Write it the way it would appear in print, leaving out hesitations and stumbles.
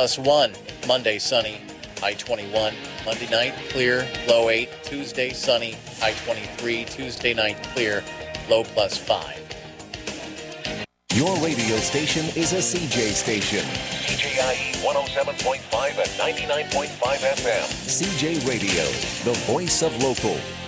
+1. Monday, sunny, high 21. Monday night, clear, low 8. Tuesday, sunny, high 23. Tuesday night, clear, low +5. Your radio station is a CJ station. CJIE 107.5 and 99.5 FM. CJ Radio, the voice of local.